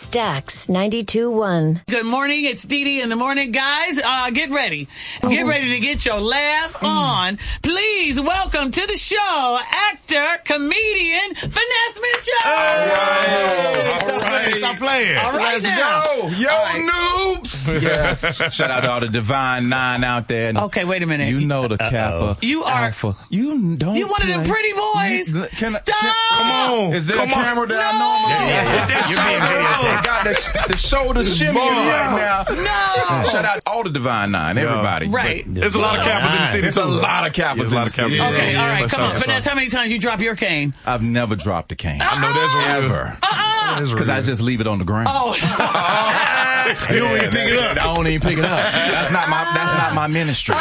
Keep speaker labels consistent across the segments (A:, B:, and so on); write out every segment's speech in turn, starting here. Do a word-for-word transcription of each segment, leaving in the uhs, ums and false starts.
A: Stax ninety-two point one.
B: Good morning. It's Dee Dee in the morning. Guys, uh, get ready. Get ready to get your laugh on. Please welcome to the show, actor, comedian, Finesse Mitchell.
C: All right. All right. Stop playing.
B: All right
C: Let's
B: now.
C: go. Yo,
B: right.
C: noobs.
D: Yes. Shout out to all the Divine Nine out there.
B: Okay, wait a minute.
D: You know the Kappa.
B: You are-
D: Alpha. You don't.
B: You one of them
D: play.
B: pretty boys.
D: You- can I-
B: Stop.
D: can-
C: Come on.
D: Is there
C: Come
D: a
C: on.
D: camera that
B: No.
D: I know I'm on?
C: Yeah, yeah, yeah.
D: You're being videotaped. Got the, the shoulder shimmy right now.
B: No.
D: Shout out all the Divine Nine, everybody.
B: Right.
C: There's a lot of Kappas in the city.
D: There's a lot of Kappas.
C: There's a lot of
D: in the
C: Kappas.
D: city.
B: Okay,
C: Yeah,
B: all right,
C: for
B: come on.
C: sure, for
B: Finesse,
C: sure.
B: how many times you drop your cane?
D: I've never dropped a cane.
C: I know that's real.
D: Ever.
C: That's
D: Because I
C: real.
D: just leave it on the ground.
B: Oh.
C: You don't even pick it up.
D: I don't even pick it up. That's not my. That's not my ministry.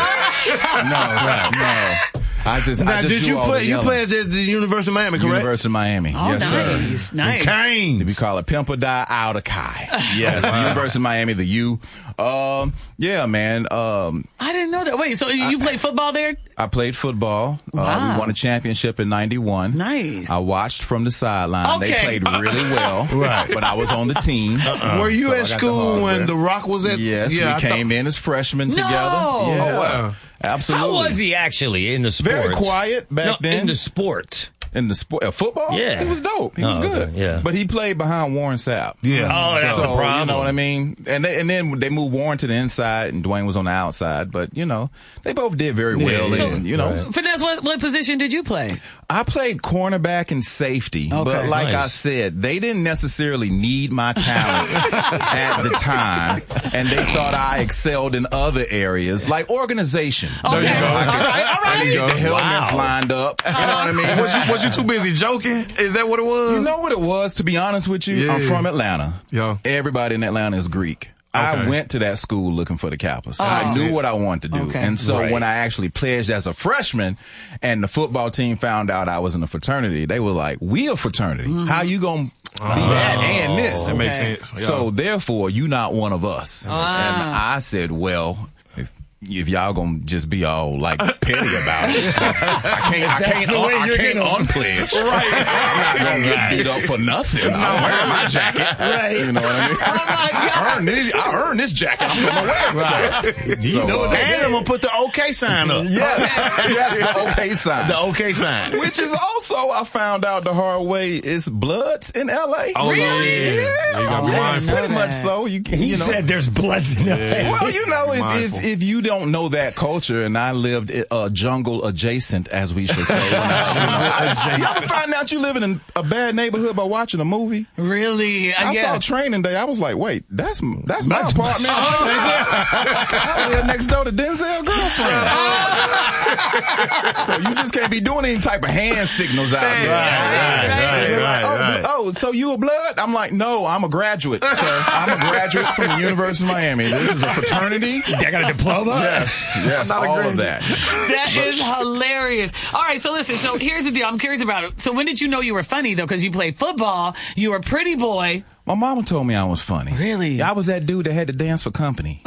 D: No, no. I just.
E: Now,
D: I just
E: did
D: do
E: you
D: all
E: play?
D: the
E: You
D: yelling.
E: played at the University of Miami, correct?
D: University of Miami.
B: Oh,
D: yes,
B: nice.
D: sir.
B: Nice.
E: Canes.
D: We call it Pimp or Die Out of Kai. Yes, the University of Miami, the U. Um, yeah, man. Um,
B: I didn't know that. Wait, so you played football there?
D: I played football. Uh,
B: Wow.
D: we won a championship in ninety-one.
B: Nice.
D: I watched from the sideline.
B: Okay.
D: They played really well.
E: Right.
D: But I was on the team.
E: Were you
D: So I
E: at
D: got the
E: school when
D: hardware.
E: The Rock was at?
D: Yes,
E: yeah,
D: we
E: I
D: came in as freshmen
B: No.
D: together. Yeah.
E: Oh, wow.
D: Absolutely.
F: How was he actually in the sport?
D: Very quiet back
F: no,
D: then.
F: In the sport.
D: In the sport, uh, football?
F: Yeah.
D: He was dope. He
F: Oh,
D: was good.
F: okay, yeah.
D: But he played behind Warren Sapp.
E: Yeah.
F: Oh, that's
D: so,
F: the problem.
D: You know what I mean? And they, and then they moved Warren to the inside and Dwayne was on the outside. But, you know, they both did very well.
E: yeah.
D: and, you know,
B: Finesse, what, what position did you play?
D: I played cornerback and safety.
B: Okay.
D: But like I
F: Nice.
D: said, they didn't necessarily need my talents at the time. And they thought I excelled in other areas, like organization.
B: Okay.
C: you go.
B: All right, all
D: I
B: right.
D: could get the helmets
F: Wow.
D: lined up. You know what I mean?
C: Was you, was you too busy joking? Is that what it was?
D: You know what it was, to be honest with you?
C: Yeah.
D: I'm from Atlanta.
C: Yeah.
D: Everybody in Atlanta is Greek. I
C: Okay.
D: went to that school looking for the Kappas.
B: Oh.
D: I knew
C: sense.
D: what I wanted to do.
B: Okay.
D: And so
F: Right.
D: when I actually pledged as a freshman and the football team found out I was in a fraternity, they were like, we a fraternity. How you going to be that and this?
C: That makes
B: Okay.
C: sense. Yeah.
D: So therefore, you not one of us. And I said, well, if, if y'all gonna just be all like petty about it, I can't, I can't,
F: the
D: un-
F: way
D: I
F: you're
D: can't
F: gonna-
D: unpledge. Right. I'm not gonna get beat up for nothing. I'm wearing my jacket.
B: Right.
D: You know what I mean?
B: Oh, my God.
D: I earned this, I earned this jacket. I'm gonna wear it. So, so,
E: know what
D: uh,
E: And I'm gonna put the OK sign up.
D: yes, yes, the okay sign.
E: The OK sign.
D: Which is also, I found out the hard way, is Bloods in L A.
C: Oh,
B: Really?
C: yeah.
D: Yeah.
C: You gotta be
B: Oh, I
C: mindful.
B: know
D: Pretty much
B: that.
D: so. You can,
F: He
D: you know.
F: said there's bloods in
C: Yeah.
D: Well, you know, if,
C: Mindful.
D: if if you don't know that culture, and I lived i- uh, jungle adjacent, as we should say. When I, you, know, I, you ever find out you living in a bad neighborhood by watching a movie?
B: Really? Uh,
D: I
B: yeah.
D: saw Training Day. I was like, wait, that's that's my apartment. I live next door to Denzel's girlfriend. So you just can't be doing any type of hand signals out there.
B: Right, right,
D: They're like,
C: right,
D: oh,
C: right.
D: oh, so you a blood? I'm like, no, I'm a graduate, sir. I'm a graduate from the University of Miami. This is a fraternity.
F: I got a diploma?
D: Yes, yes,
C: Not a
D: all
C: grade.
D: of that.
B: That is hilarious. All right, so listen, so here's the deal. I'm curious about it. So when did you know you were funny, though? Because you played football. You were a pretty boy.
D: My mama told me I was funny.
B: Really?
D: I was that dude that had to dance for company.